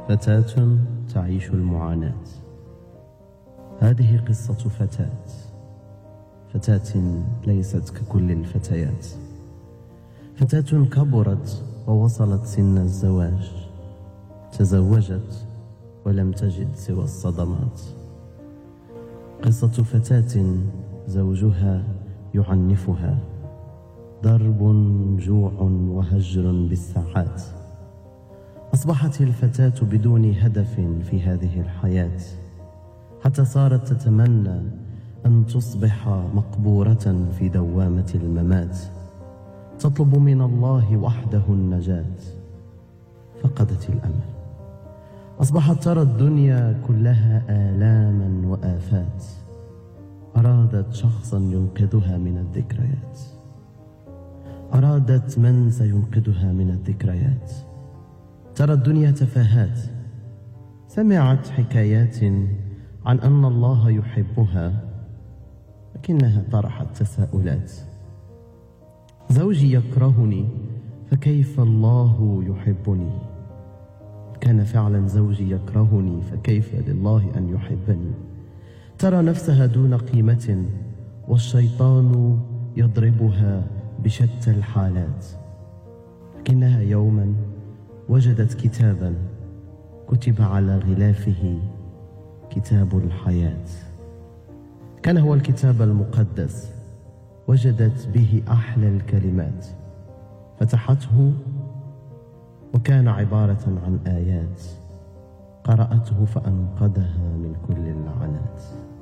فتاة تعيش المعاناة. هذه قصة فتاة ليست ككل الفتيات، فتاة كبرت ووصلت سن الزواج، تزوجت ولم تجد سوى الصدمات. قصة فتاة زوجها يعنفها، ضرب، جوع، وهجر بالساعات. أصبحت الفتاة بدون هدف في هذه الحياة، حتى صارت تتمنى أن تصبح مقبورة في دوامة الممات، تطلب من الله وحده النجاة. فقدت الأمل، أصبحت ترى الدنيا كلها آلاما وآفات. أرادت شخصا ينقذها من الذكريات، أرادت من سينقذها من الذكريات. ترى الدنيا تفاهات، سمعت حكايات عن أن الله يحبها، لكنها طرحت تساؤلات. زوجي يكرهني فكيف الله يحبني؟ كان فعلا زوجي يكرهني فكيف لله أن يحبني؟ ترى نفسها دون قيمة، والشيطان يضربها بشتى الحالات. لكنها يوما وجدت كتابا كتب على غلافه كتاب الحياة. كان هو الكتاب المقدس، وجدت به أحلى الكلمات، فتحته وكان عبارة عن آيات، قرأته فأنقذها من كل اللعنات.